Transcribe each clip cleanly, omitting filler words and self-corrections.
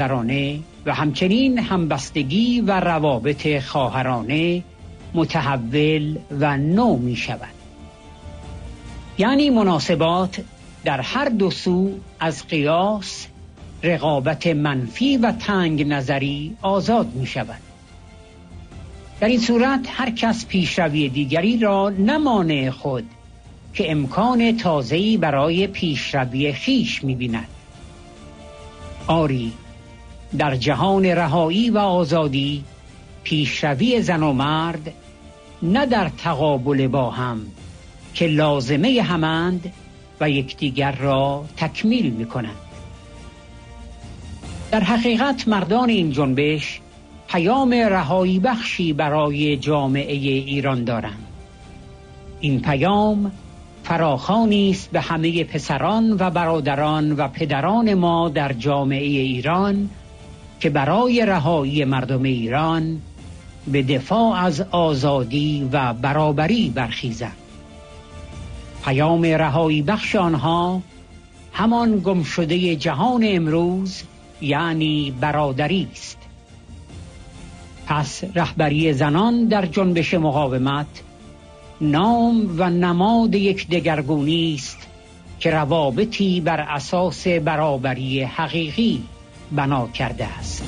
برادرانه و همچنین همبستگی و روابط خواهرانه متحول و نو می شود. یعنی مناسبات در هر دو سو از قیاس، رقابت منفی و تنگ نظری آزاد می شود. در این صورت هر کس پیشروی دیگری را نمانع خود که امکان تازه‌ای برای پیشروی خیش می بیند. آری، در جهان رهایی و آزادی پیشروی زن و مرد نه در تقابل با هم که لازمه همند و یکدیگر را تکمیل می کنند. در حقیقت مردان این جنبش پیام رهایی بخشی برای جامعه ایران دارند. این پیام فراخوانی است به همه پسران و برادران و پدران ما در جامعه ایران که برای رهایی مردم ایران به دفاع از آزادی و برابری برخیزند. پیام رهایی بخش آنها همان گمشده جهان امروز یعنی برادری است. پس رهبری زنان در جنبش مقاومت نام و نماد یک دگرگونی است که روابطی بر اساس برابری حقیقی بنا کرده است.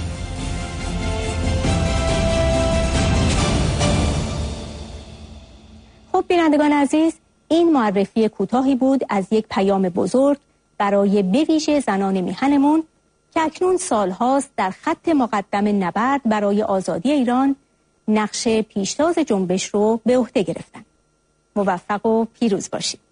خب بینندگان عزیز، این معرفی کوتاهی بود از یک پیام بزرگ برای به ویژه زنان میهنمون که اکنون سالهاست در خط مقدم نبرد برای آزادی ایران نقش پیشتاز جنبش رو به عهده گرفتن. موفق و پیروز باشید.